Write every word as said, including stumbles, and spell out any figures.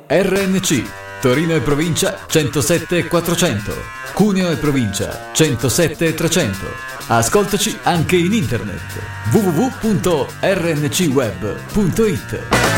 R N C, Torino e provincia centosette e quattrocento, Cuneo e provincia centosette e trecento. Ascoltaci anche in internet w w w punto r n c web punto i t.